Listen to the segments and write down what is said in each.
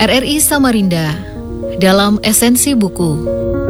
RRI Samarinda dalam esensi buku.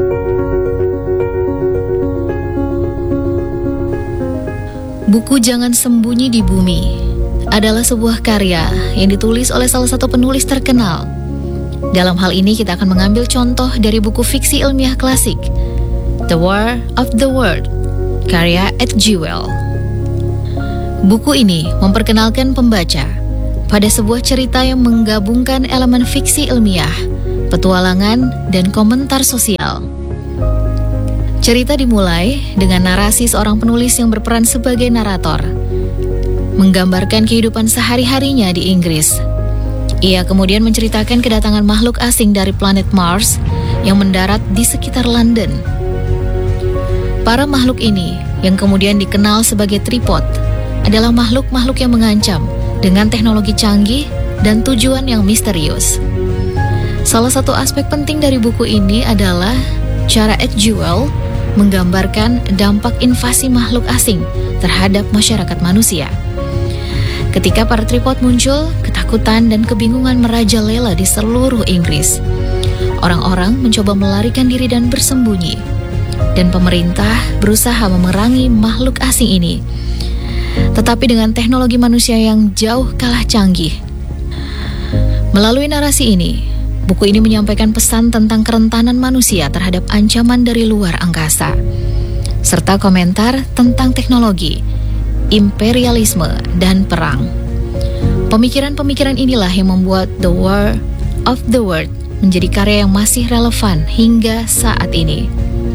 Buku Jangan Sembunyi di Bumi adalah sebuah karya yang ditulis oleh salah satu penulis terkenal. Dalam hal ini kita akan mengambil contoh dari buku fiksi ilmiah klasik, The War of the World, karya H.G. Wells. Buku ini memperkenalkan pembaca pada sebuah cerita yang menggabungkan elemen fiksi ilmiah, petualangan, dan komentar sosial. Cerita dimulai dengan narasi seorang penulis yang berperan sebagai narator, menggambarkan kehidupan sehari-harinya di Inggris. Ia kemudian menceritakan kedatangan makhluk asing dari planet Mars yang mendarat di sekitar London. Para makhluk ini, yang kemudian dikenal sebagai tripod, adalah makhluk-makhluk yang mengancam dengan teknologi canggih dan tujuan yang misterius. Salah satu aspek penting dari buku ini adalah cara H.G. Wells menggambarkan dampak invasi makhluk asing terhadap masyarakat manusia. Ketika para tripod muncul, ketakutan dan kebingungan merajalela di seluruh Inggris. Orang-orang mencoba melarikan diri dan bersembunyi, dan pemerintah berusaha memerangi makhluk asing ini, tetapi dengan teknologi manusia yang jauh kalah canggih. Melalui narasi ini, buku ini menyampaikan pesan tentang kerentanan manusia terhadap ancaman dari luar angkasa, serta komentar tentang teknologi, imperialisme, dan perang. Pemikiran-pemikiran inilah yang membuat The War of the World menjadi karya yang masih relevan hingga saat ini.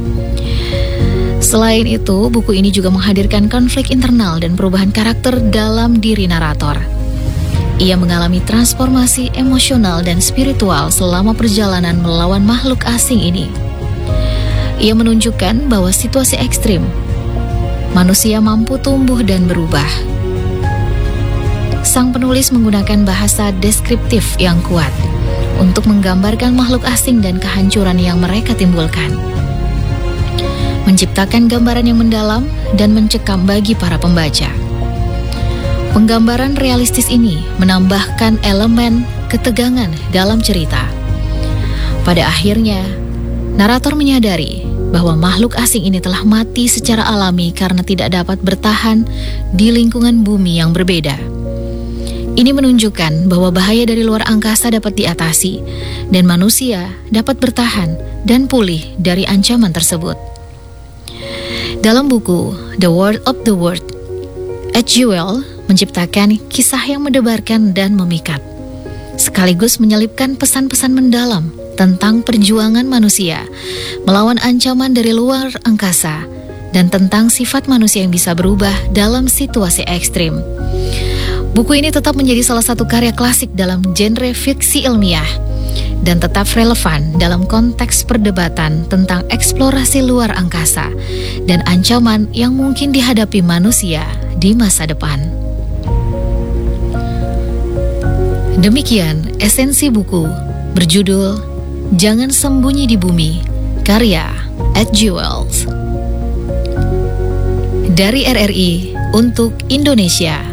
Selain itu, buku ini juga menghadirkan konflik internal dan perubahan karakter dalam diri narator. Ia mengalami transformasi emosional dan spiritual selama perjalanan melawan makhluk asing ini. Ia menunjukkan bahwa situasi ekstrim, manusia mampu tumbuh dan berubah. Sang penulis menggunakan bahasa deskriptif yang kuat untuk menggambarkan makhluk asing dan kehancuran yang mereka timbulkan, menciptakan gambaran yang mendalam dan mencekam bagi para pembaca. Penggambaran realistis ini menambahkan elemen ketegangan dalam cerita. Pada akhirnya, narator menyadari bahwa makhluk asing ini telah mati secara alami karena tidak dapat bertahan di lingkungan bumi yang berbeda. Ini menunjukkan bahwa bahaya dari luar angkasa dapat diatasi dan manusia dapat bertahan dan pulih dari ancaman tersebut. Dalam buku The War of the World, H.G. Wells menciptakan kisah yang mendebarkan dan memikat, sekaligus menyelipkan pesan-pesan mendalam tentang perjuangan manusia melawan ancaman dari luar angkasa dan tentang sifat manusia yang bisa berubah dalam situasi ekstrim. Buku ini tetap menjadi salah satu karya klasik dalam genre fiksi ilmiah dan tetap relevan dalam konteks perdebatan tentang eksplorasi luar angkasa dan ancaman yang mungkin dihadapi manusia di masa depan. Demikian esensi buku berjudul Jangan Sembunyi di Bumi, karya H.G. Wells. Dari RRI untuk Indonesia.